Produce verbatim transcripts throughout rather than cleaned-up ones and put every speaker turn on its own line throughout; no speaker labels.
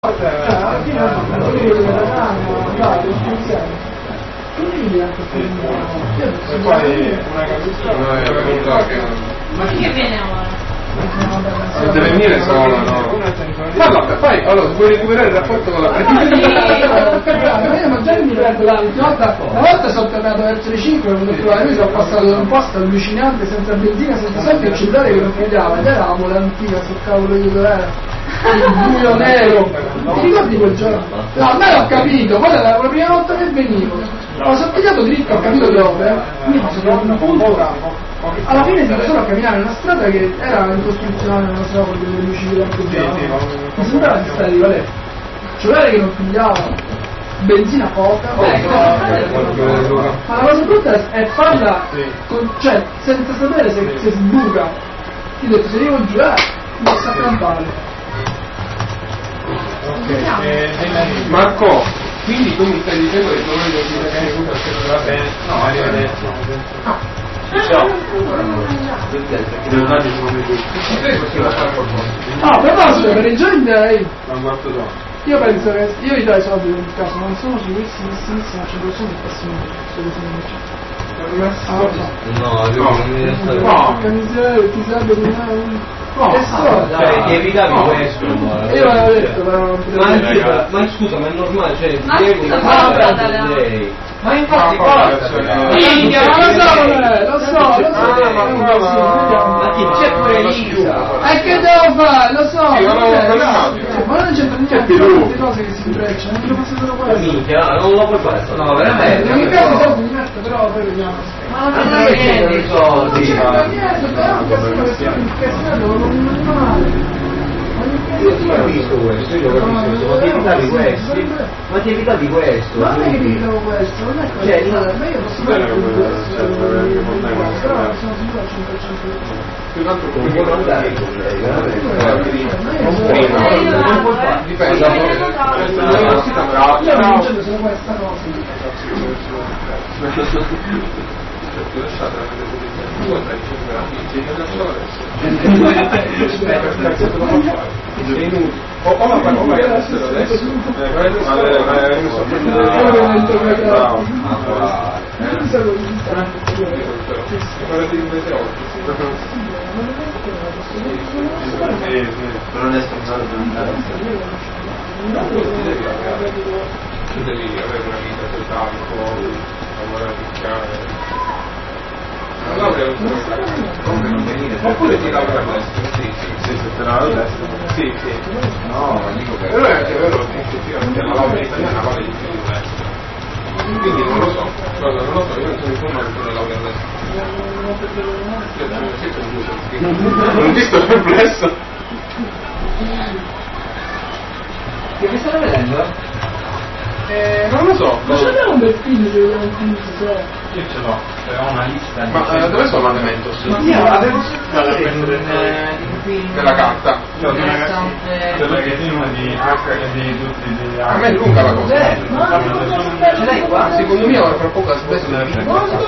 alla fine non
e poi una caduta
ma chi viene ora?
non deve venire solo, no? Ma vabbè, poi allora vuoi recuperare il rapporto con la
ma io ma già mi prendo l'altra volta, una volta sono tornato verso le cinque quando ho trovato, io sono passato da un posto allucinante senza benzina, senza soldi, il cellulare che non pigliava ed era la volantina sul cavolo di dov'era. Il buio nero, ti ricordi quel giorno? No, a me l'ho capito, poi era la prima volta che venivo, ho sottigliato dritto, ho capito dove, mi sono un punto, alla fine si solo a camminare in una strada che era in costruzione, non so, con delle luci di lampo giallo, mi sembrava di stare di valere, cellulare che non pigliava, benzina poca, ma la cosa brutta è farla, con, cioè, senza sapere se, se sbuca, io ho detto se devo girare, mi posso accampare.
Okay. Eh, Marco, quindi tu mi stai dicendo che tu non devi dire che tutto il va bene? No, arrivederci.
No, a proposito, per i giorni day,
no.
io penso che io gli do i soldi nel caso, non sono sicurissimi, ma ci sono il prossimo
no,
no, camisole, ti serve di una. No,
cioè ti evitavi
no.
questo, no.
Io l'avevo detto, però
ma, anzi, ma scusa, ma è normale, cioè
ma
devi
lei.
Ma infatti basta,
minchia, ma lo so, lo so, lo so,
ma chi c'è pure Lisa?
E che devo fare? Lo so,
sì, ma non
ma non c'entra niente, queste cose che si intrecciano, non devo solo questo.
Minchia, non lo puoi fare, no, veramente.
In ogni caso i soldi li metto, però poi vediamo.
Ma non è niente i soldi.
Non c'entra niente, però che se no non male.
Io ti capisco questo, io lo capisco, ma ti evitavi questo, ma ti evitavi questo.
Ma non è che mi evitavo questo, non è
cioè,
questo, ma io posso fare però sono sicuro al cento per cento.
Più tanto
non puoi andare con lei, veramente. Non puoi,
non puoi fare, dipende.
Io non dicendo solo questa cosa.
o o ma o magari adesso adesso tu devi avere una vita sociale, lavorare picchiare. Oppure ti lavora all'estero, sì, sì, sì, se te lavora all'estero, sì, sì. No, ma dico che però è anche vero che effettivamente la laurea italiana vale di più di all'estero. Quindi non lo so, guarda, non lo so, io non sono informato sulla laurea all'estero. Non ti sto perplesso.
Che mi stai vedendo?
Eh, non lo so.
Ma c'è un bel film se vediamo un film se
io ce l'ho, ho una lista. Ma eh, dove sono l'Elementos?
Io avevo sentito
nella carta.
No, di ragazzi, per ragazzino di di tutti gli
a me è lunga la cosa.
Ce l'hai qua?
Secondo me ora fra poco spesso nella vita.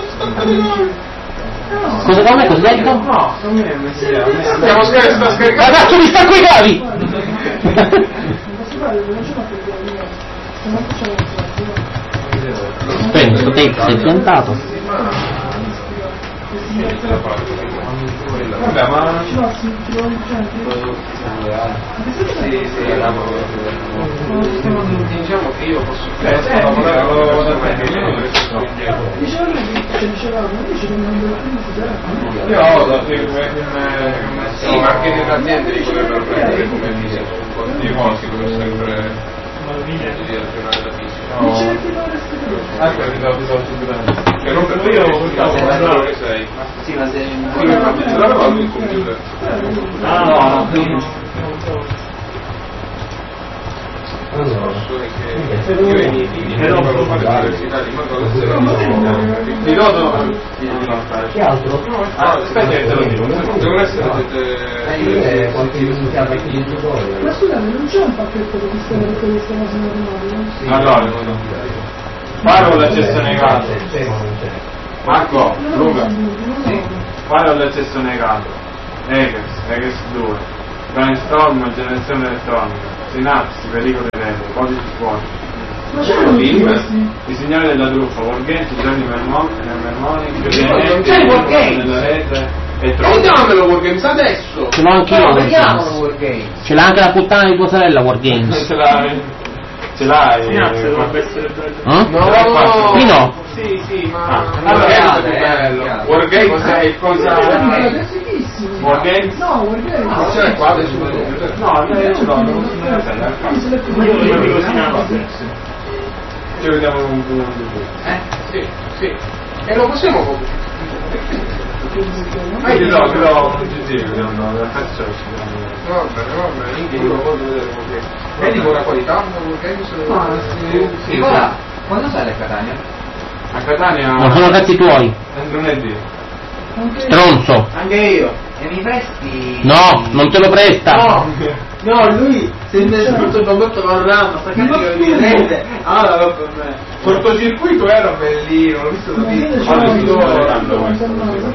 Cosa come? Cosa hai detto?
No, non mi è messo.
Stiamo scaricando, sta scaricando.
Ragazzi, mi stacco i cavi!
posso fare non c'è una figura se non c'è una
Prendi sto tape, sei piantato.
Vabbè, ma
ci va sì, ci va
diciamo che io posso lavorare
diceva lui che diceva ma dice che non devo più
io ho da sì, ma anche nelle aziende li potrebbero prendere come di posti come sempre di azionare la fisica anche perché devo bisogno subito che non per io ho che sei
sì, ma se
come infatti ce l'aveva lui il computer
ah no
allora che io e i miei figli non devo fare l'università di Madonna di Dodo
che altro?
aspetta che te lo dico devono essere dette
quanti risultati qui in tutorial
ma scusami non c'è un pacchetto che sistema tutte queste cose normali?
Allora, fare con l'accesso negato. Marco, Luca, fare con l'accesso negato. Eges, Eges due. Brainstorm, generazione elettronica. sinapsi, pericolo neve, codici suoni.
Ma c'erano tutti questi?
Il segnale della truffa, Wargames, Gianni Mermonic,
C'è il Wargames!
nella rete e
E
troppo.
diamelo Wargames adesso!
Ce l'ho anch'io
No,
Wargames.
vediamolo Wargames.
Ce l'ha anche la puttana di tua sorella Wargames.
Ce l'hai? Ce l'hai?
Sinapsi dovrebbe essere bello.
Eh?
No!
Io no.
Sì, sì, ma...
Ah,
Wargames è più
eh,
bello.
eh,
Wargames è il cosa...
È fighissimo.
Wargames?
No, Wargames.
Non ce l'hai qua adesso?
No, io ce l'ho, non
Io io dico sinapsi.
ci vediamo un po'.
Eh? Sì, sì. E lo possiamo...
Ah, ti do, ti do un G G, vediamo, no, la faccia ci
Va bene, va bene, io dico, voglio vedere Wargames. Vedi con la qualità, Wargames...
Ah,
sì.
Nicola, quando sai a Catania?
A Catania...
Non sono cazzi tuoi.
È lunedì.
Stronzo.
Anche io. E mi presti?
No, non te lo presta.
No, no, lui si è tutto il bambotto parlando, sta cazzo di rete. Allora va per me.
Cortocircuito era bellino, l'ho visto da piccolo.
Guarda, sto guardando questo.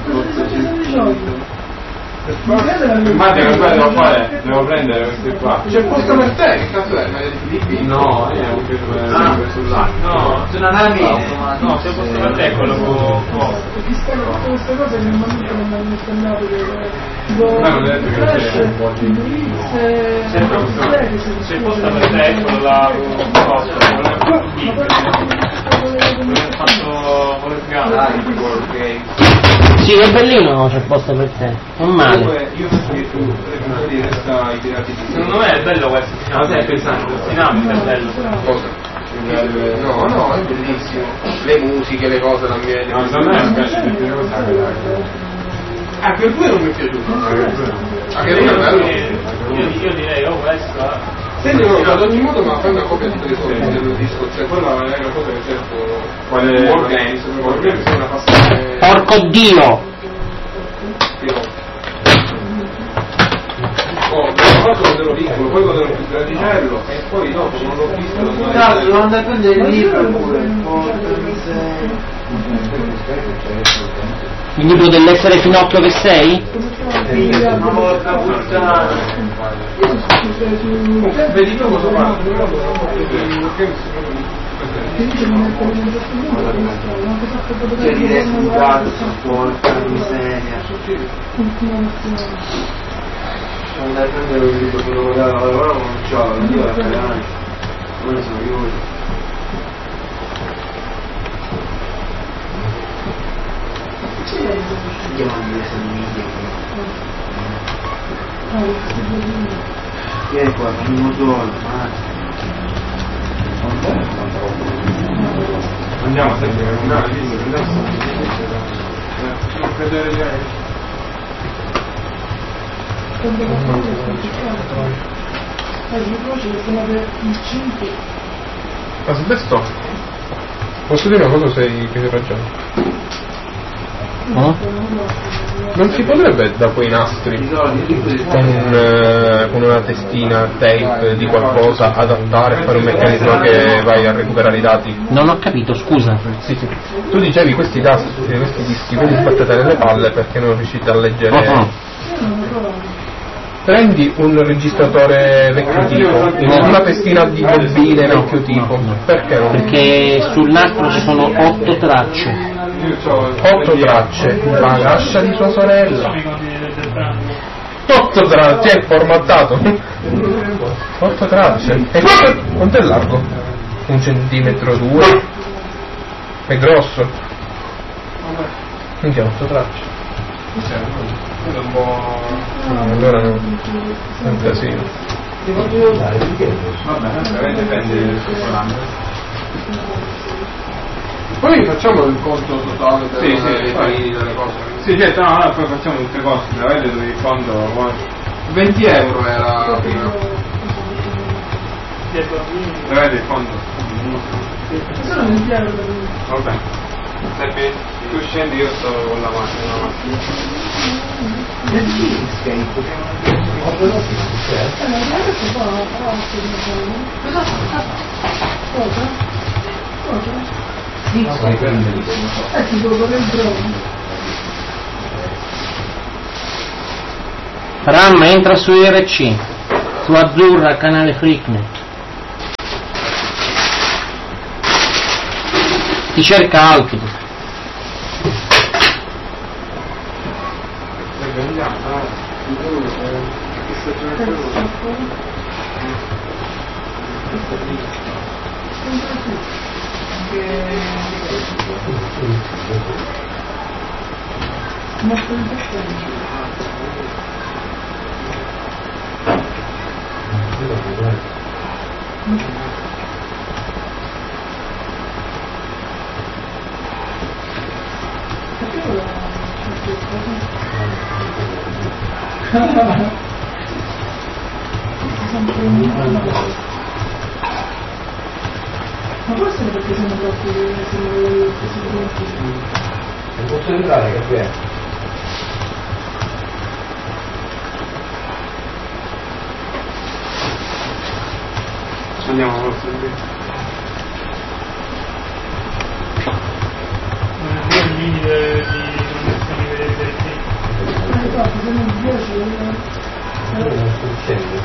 Infatti che poi devo fare, devo prendere questi qua.
C'è posto per te, che cazzo è? Ma è di Filippi?
No, io ho preso
Ah.
sull'acqua.
No,
C'è una nave.
no, se posso per te quello con...
Perché stanno tutte queste cose che normalmente non hanno insegnato che tipo
Ma non è detto che
Flash,
c'è un po' di-
Indirizze,
Se posso- se posso per te quello là con costo, quello è fatto big, quello è fatto con le gambe.
Wargames.
Sì, è bellino, c'è posto per te. Non male.
Comunque io penso che tu preferisci resta i pirati di
Secondo me è bello questo.
Ah, stai pensando?
Sinapsi è bello.
Cosa? No, no, è bellissimo. Le musiche, le cose, l'ambiente.
No, secondo me mi piace di più questa
Anche il due non mi è piaciuto. Anche il due è bello.
Io, io direi, oh questo è...
Senti, no, ad ogni modo, ma fai una copia di tre soldi del disco, cioè quella è una cosa che cerco.
Quale-
Wargames, Wargames è una passione.
Porco Dio!
Oh, l'ho fatto quando ero piccolo, poi quando ero più grandicello, e poi dopo non l'ho visto. non l'ho
Cazzo,
visto.
devo andare a prendere il libro pure. Porca miseria.
Il libro dell'essere finocchio che sei?
Figlio, una porca puttana.
Vedi tu cosa fa?
Cioè di resta un cazzo, porca miseria. Devo andare a prendere il libro che lo guardavo, ora non c'ho, non io a Catania. Ora sono io. Andiamo a dire se non mi dicono. Vieni qua, fammi un motore,
Andiamo a sentire una lista, andiamo a vedere lei.
Ma Silvestro, posso dire una cosa se hai più ragione?
Eh?
Non si potrebbe da quei nastri con, eh, con una testina tape di qualcosa adattare e fare un meccanismo che vai a recuperare i dati?
Non ho capito, scusa.
Sì, sì. Tu dicevi questi tasti, questi dischi, quelli sbattate nelle palle perché non riuscite a leggere.
Uh-huh.
Prendi un registratore vecchio tipo, una testina di bobine vecchio tipo. Perché non?
Perché sul nastro ci sono otto tracce.
Otto tracce, la lascia di sua sorella. Otto tracce, è formattato. Otto tracce. E quanto, quanto è largo? Un centimetro due? È grosso? Minchia, otto tracce.
Un po'...
No, allora no. È un casino.
Vabbè, dipende il calcolante.
Poi facciamo il conto totale per
Sì, sì,
dei
poi-
panini, delle cose.
Sì, certo, no, no, poi facciamo tutte cose, la vedete dove il fondo... guarda.
venti euro era prima.
La vedete il fondo?
Sono venti euro.
Vabbè. Seppi, tu scendi, io sto con la macchina. La macchina.
È tipo con il drone.
Ram entra su I R C. Su Azzurra, canale Freaknet. Ti cerca altro.
Ma forse perché sono troppi
non posso entrare, caffè?
Andiamo forse lì.
Non è il limite di connessioni vedere del team.
Ah, infatti, se non mi piace,
Non succede.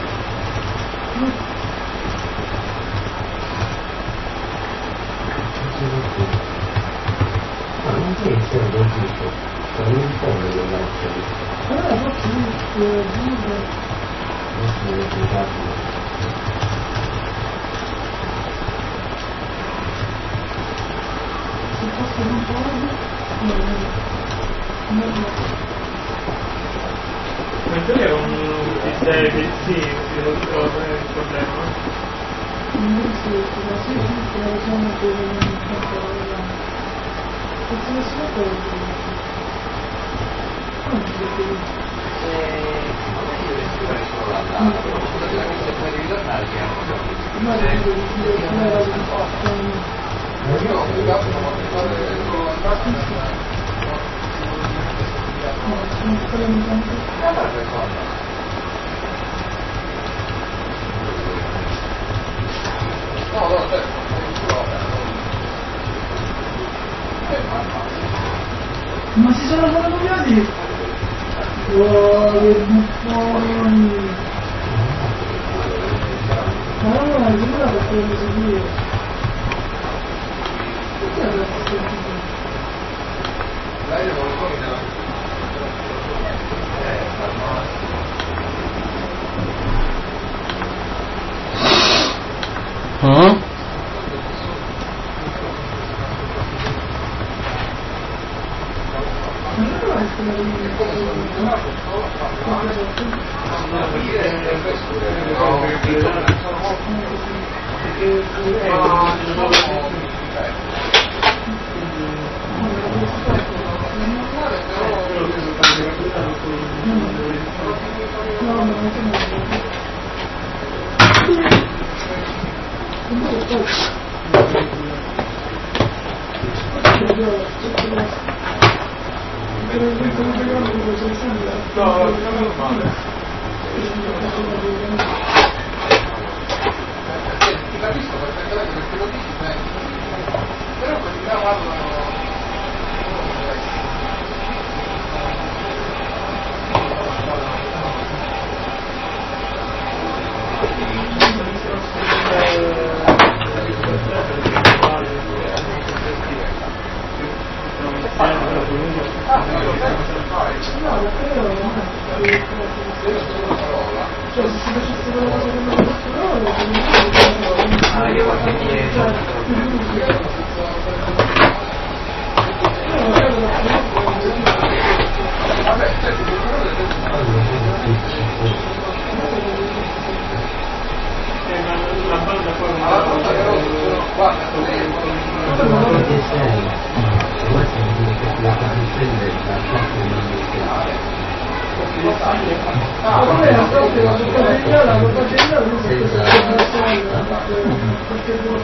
Ma non sei il solo del tipo, sono un po' delle lanciali.
allora forse io giuro,
Non sono replicati.
se fosse un po' no, no, no, no.
Ma in teoria con questi sei sì, si risolve il problema, no?
Non si la sinistra la zona dove non mi controlla. Perché nessuno può vedere. Non si vede. Ma devo dire che era di fatto.
Io ho obbligato a fare
Non sto limitando.
no, no, certo,
Ma si sono fotocopiati? Wow, che buffoni! Ma non è sicura per quello che si dice. Perché la fatto sentire?
lei non lo so che nella
Mm?
ti capisco perfettamente perché lo dici bene, però quelli là parlano
Ah, io qualche
vabbè, certo,
La banda poi
alla volta però guarda,
ah, non era proprio la portaceria, la portaceria non si è perché devo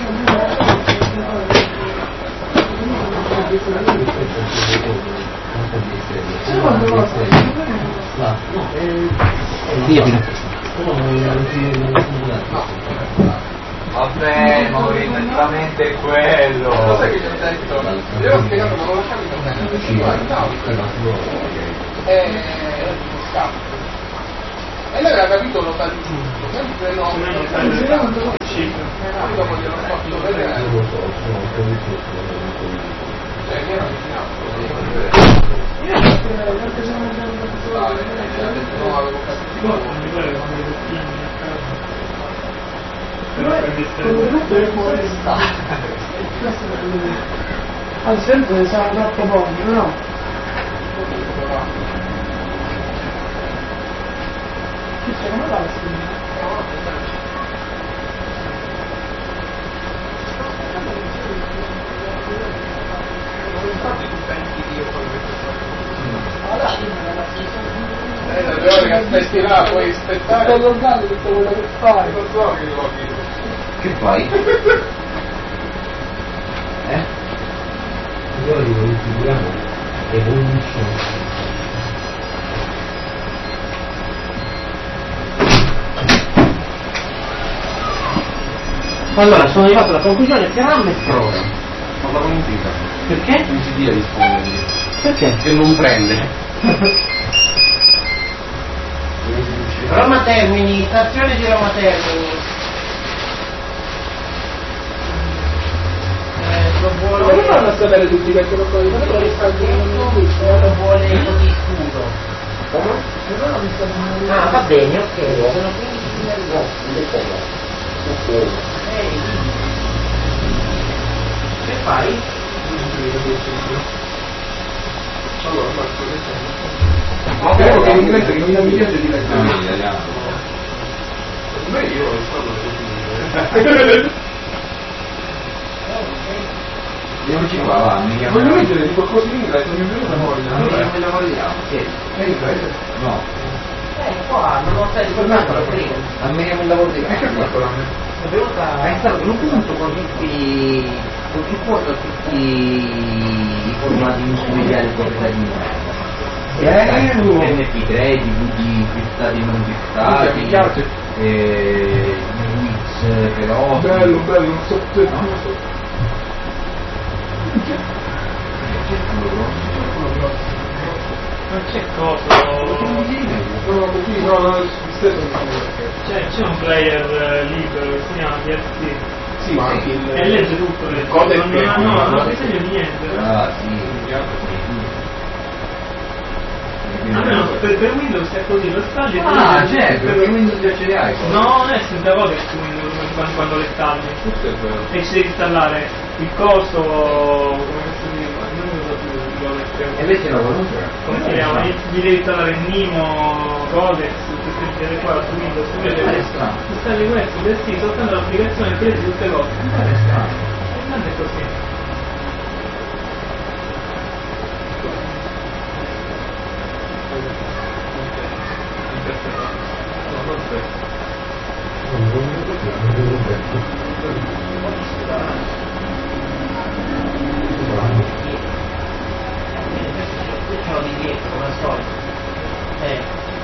Vabbè, ma esattamente quello.
cos'è che gli ho detto? Io ho spiegato ma non lo capito bene. Eh, scappo. E lei aveva capito nota di giusto, sempre no,
non
non
cifra.
poi dopo gliel'ho fatto vedere. Cioè, mi era vicinato.
Io ho fatto vedere perché sono andato
No, avevo capito.
Non mi pare quando le bottiglie a casa. Però
Quello tutto è fuori stato. Al sempre siamo troppo pochi, no? Chi c'è come va la scritta?
Eh, le ore che aspetti là, puoi aspettare.
Sto guardando tutto quello che fai.
Non so che lo dico.
Che fai? Eh? Io dico che figuriamo evolution.
Allora, sono arrivato alla conclusione che RAM è Prora.
Ma la convinta.
Perché?
Non si dia rispondergli.
Perché?
Che non prende.
Roma Termini, stazione di Roma Termini. Eh, lo
Ma
vuole...
come fanno a sapere tutti queste cose? Ma non lo sta
lo vuole così scuro.
Come? Se no non mi sta dicendo.
Ah, va bene, ok. Sono quindici minuti. Ehi. Che fai?
Allora, Marco, che
Ma
però che in inglese che non mi piace di
No,
leggere.
in italiano.
Per me io non so dove
Andiamoci qua, va, mi chiamo.
voglio leggere di qualcosa in inglese, mi è venuta voglia.
Allora, come lavoriamo? Sì.
È in inglese?
No.
Eh, qua, non lo stai ricordando prima.
Ammiriamo il lavoro di
E che
casa.
fatto la me?
È venuta...
È stato un punto con tutti con supporto a tutti i formati multimediali proprietari
Eh,
M P tre, D V D cristati e non cristati,
mi piace.
eh, Wix però
Bello, bello, non so se
no?
Non c'è cosa.
no, così, no, no, stesso non so perché.
C'è, c'è un player eh, libero che si chiama D R T
Sì, ma anche il...
e legge tutto, legge.
codec
non, non, ha- no, non ha
è-
bisogno di niente.
Ah sì,
Almeno per, per Windows è così, lo installi e
ah
poi-
certo, perché Windows già ce li hai.
No, non è senza codec su Windows quando, quando le installi.
Questo è vero.
E ci devi installare il coso, come si chiama? Non mi ricordo più il codec.
E invece no, non c'è.
Come si chiama? Gli gli devi installare Nimo, Codex, queste cose qua su Windows, invece
Ma è strano.
installi questo, del sì, soltanto l'applicazione e presi tutte cose.
Ma è strano.
Non è così.
Io ce l'ho di dietro, come al solito. Eh.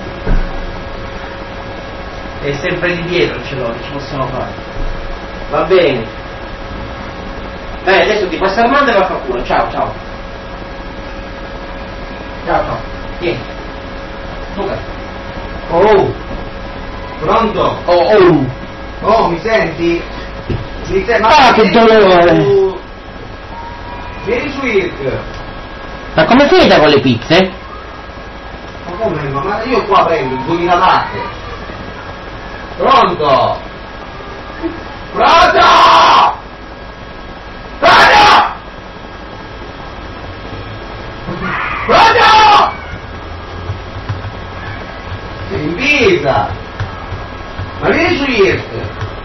E sempre di dietro ce l'ho, che ci possiamo fare. Va bene. Beh, adesso ti passa Armando e va a far culo. Ciao, ciao. Ciao, ciao. Tieni. Luca.
Oh! Pronto?
Oh, oh.
Oh, mi senti? Mi senti?
Ah, che dolore!
Su... Vieni su I R C.
Ma come finita con le pizze?
Ma come? Ma io qua prendo il duemila latte. Pronto? Pronto? Pronto? Pronto? Sei in vita. Ma vieni su I R C.